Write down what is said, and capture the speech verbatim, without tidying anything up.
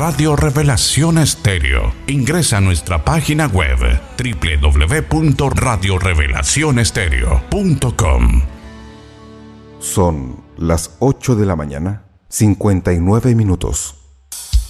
Radio Revelación Estéreo. Ingresa a nuestra página web doble u doble u doble u punto radio revelación estéreo punto com. Son las ocho de la mañana, cincuenta y nueve minutos.